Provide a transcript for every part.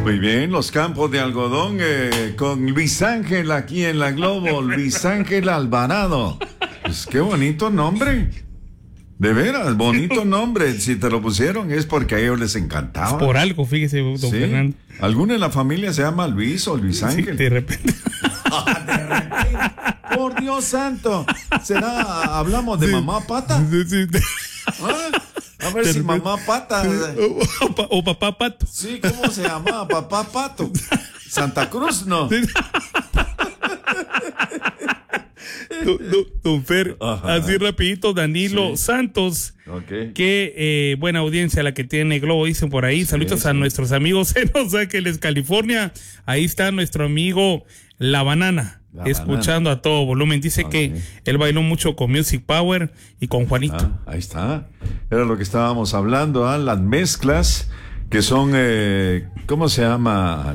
Muy bien, los campos de algodón con Luis Ángel aquí en la Globo, Luis Ángel Alvarado. Pues qué bonito nombre. De veras, bonito nombre. Si te lo pusieron es porque a ellos les encantaba. Por algo, fíjese, don Fernando. ¿Alguno en la familia se llama Luis o Luis Ángel? Sí, de repente. De repente. Por Dios santo. ¿Será, hablamos de mamá pata? A ver si mamá pata. O papá pato. Sí, ¿cómo se llama? Papá pato. Santa Cruz, no. Don Fer, así rapidito, Danilo Santos, que buena audiencia la que tiene Globo, dicen por ahí. Saludos a nuestros amigos en Los Ángeles, California. Ahí está nuestro amigo La Banana, escuchando a todo volumen. Dice que él bailó mucho con Music Power y con Juanito. Ahí está. Era lo que estábamos hablando, las mezclas que son, ¿cómo se llama?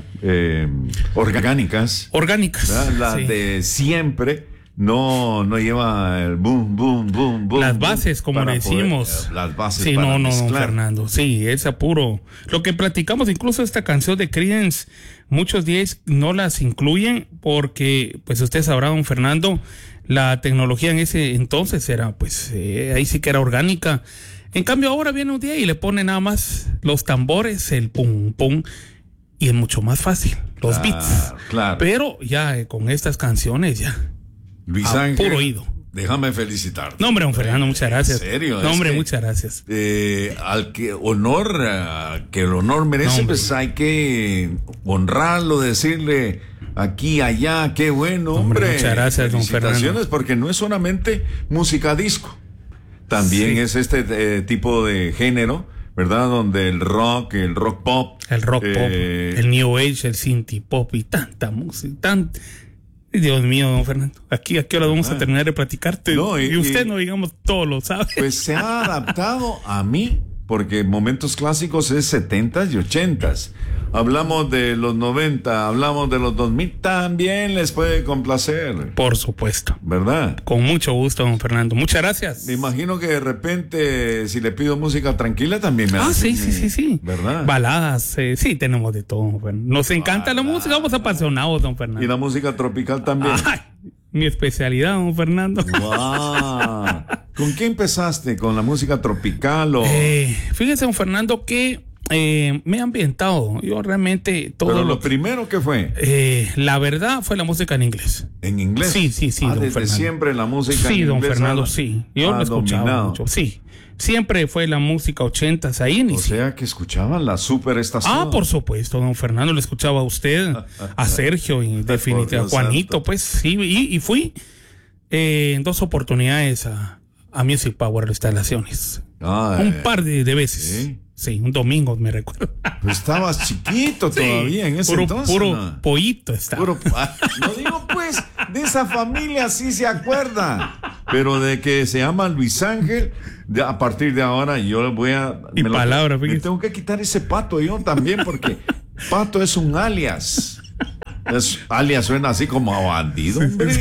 Orgánicas. Orgánicas. La de siempre. No lleva el boom, boom, boom, boom. Las bases, como le decimos. Las bases. Sí, para no, mezclar. don Fernando. Sí, es apuro. Lo que platicamos, incluso esta canción de Creedence, muchos días no las incluyen porque, pues usted sabrá, don Fernando, la tecnología en ese entonces era, pues, ahí sí que era orgánica. En cambio, ahora viene un día y le pone nada más los tambores, el pum, pum, y es mucho más fácil, los beats. Claro. Pero ya con estas canciones, ya. Luis Ángel, puro oído. Déjame felicitarte. No, hombre, don Fernando, muchas gracias. ¿En serio? No, hombre, muchas gracias. Al que que el honor merece, pues hay que honrarlo, decirle aquí, allá, qué bueno, hombre. Muchas gracias, don Fernando. Felicitaciones, porque no es solamente música disco. También es este tipo de género, ¿verdad? Donde el rock pop. El rock pop, el new age, el synth pop y tanta música, Dios mío, don Fernando. Aquí ahora vamos a terminar de platicarte. No, y usted no, digamos, todo lo sabe. Pues se ha adaptado a mí, porque momentos clásicos es 70s y 80s. Hablamos de los 90, hablamos de los 2000, también les puede complacer. Por supuesto. ¿Verdad? Con mucho gusto, don Fernando. Muchas gracias. Me imagino que de repente, si le pido música tranquila, también me hace. Sí. ¿Verdad? Baladas, sí, tenemos de todo, don Fernando. Nos encanta la música, vamos apasionados, don Fernando. Y la música tropical también. Ay, mi especialidad, don Fernando. Wow. ¿Con qué empezaste? ¿Con la música tropical o...? Fíjese, don Fernando, que me he ambientado. Yo realmente todo. Pero lo primero que fue. La verdad fue la música en inglés. ¿En inglés? Sí, don desde Fernando. Siempre la música en inglés. Sí, don Fernando, sí. Yo lo escuchaba dominado. mucho. Sí. Siempre fue la música 80s ahí. O sea que escuchaban la superestación. Por supuesto, don Fernando, le escuchaba a usted, a Sergio y definitivamente a Juanito, santo. Pues sí, y fui en 2 oportunidades a Music Power instalaciones. Un par de veces. Sí, un domingo me recuerdo. Pues estabas chiquito todavía en ese entonces. Puro pollito estaba. No digo pues, de esa familia sí se acuerda. Pero de que se llama Luis Ángel, a partir de ahora yo voy a... Me tengo que quitar ese pato yo también, porque pato es un alias. Alias suena así como a bandido, hombre.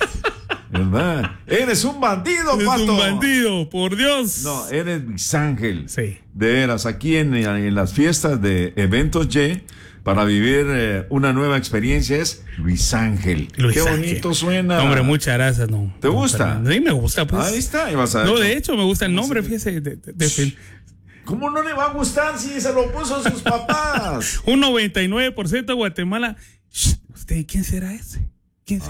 ¿Verdad? Eres un bandido, pato. Eres un bandido, por Dios. No, eres Luis Ángel. Sí. De veras, aquí en las fiestas de Eventos Y, para vivir una nueva experiencia es Luis Ángel. Qué bonito suena. Hombre, muchas gracias. No, ¿Te gusta? Sí, me gusta. Pues. Ahí está. No, de hecho, me gusta el nombre, fíjese. ¿Cómo no le va a gustar si se lo puso a sus papás? Un 99% de Guatemala. ¿Usted quién será ese?